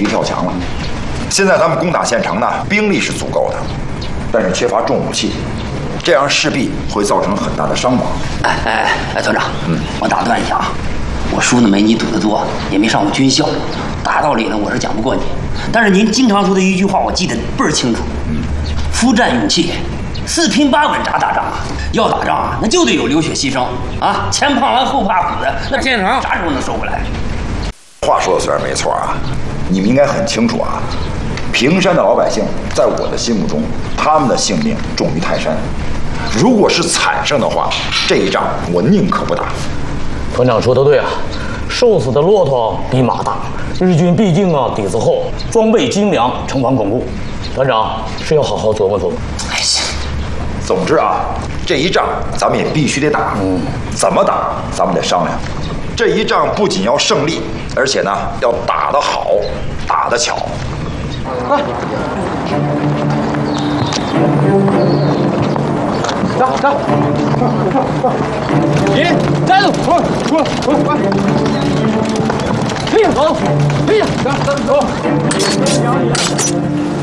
地跳墙了。现在咱们攻打县城呢，兵力是足够的，但是缺乏重武器，这样势必会造成很大的伤亡。 团长，我打断一下啊，我书呢没你读得多，也没上过军校，大道理呢我是讲不过你，但是您经常说的一句话我记得倍儿清楚，夫战勇气，四拼八稳咋打仗啊？要打仗啊，那就得有流血牺牲啊，前怕狼后怕虎的，那县城啥时候能收回来？ 话说的虽然没错啊，你们应该很清楚啊，平山的老百姓在我的心目中，他们的性命重于泰山。如果是惨胜的话，这一仗我宁可不打。 团长说的对啊，瘦死的骆驼比马大。日军毕竟底子厚，装备精良，城防巩固。团长是要好好琢磨琢磨。 哎呀， 总之啊，这一仗咱们也必须得打。怎么打，咱们得商量。这一仗不仅要胜利，而且呢要打得好，打得巧。 走，你站住！快！嘿呀，走！嘿呀，走！